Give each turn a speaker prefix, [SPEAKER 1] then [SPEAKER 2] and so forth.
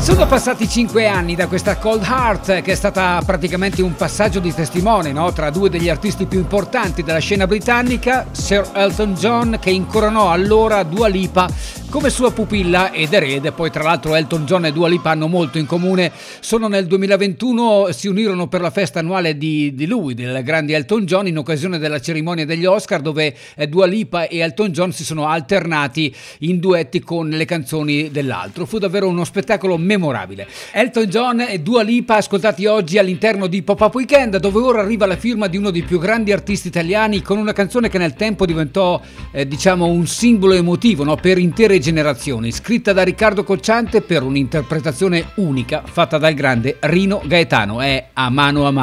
[SPEAKER 1] Sono passati 5 anni da questa Cold Heart, che è stata praticamente un passaggio di testimone, no? Tra due degli artisti più importanti della scena britannica, Sir Elton John, che incoronò allora Dua Lipa come sua pupilla ed erede. Poi tra l'altro Elton John e Dua Lipa hanno molto in comune. Sono nel 2021, si unirono per la festa annuale di lui, del grande Elton John, in occasione della cerimonia degli Oscar, dove Dua Lipa e Elton John si sono alternati in duetti con le canzoni dell'altro. Fu davvero uno spettacolo memorabile. Elton John e Dua Lipa ascoltati oggi all'interno di Pop-Up Weekend, dove ora arriva la firma di uno dei più grandi artisti italiani, con una canzone che nel tempo diventò un simbolo emotivo, no? Per intere generazioni, scritta da Riccardo Cocciante per un'interpretazione unica fatta dal grande Rino Gaetano. È A mano a mano.